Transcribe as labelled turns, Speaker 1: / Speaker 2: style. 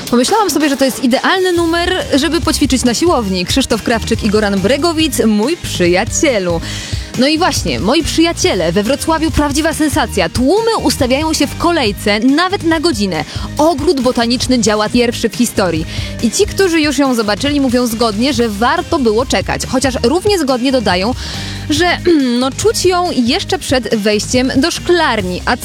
Speaker 1: Pomyślałam sobie, że to jest idealny numer, żeby poćwiczyć na siłowni. Krzysztof Krawczyk i Goran Bregowic, mój przyjacielu. No i właśnie, moi przyjaciele, we Wrocławiu prawdziwa sensacja. Tłumy ustawiają się w kolejce nawet na godzinę. Ogród botaniczny działa pierwszy w historii. I ci, którzy już ją zobaczyli, mówią zgodnie, że warto było czekać. Chociaż równie zgodnie dodają, że czuć ją jeszcze przed wejściem do szklarni. A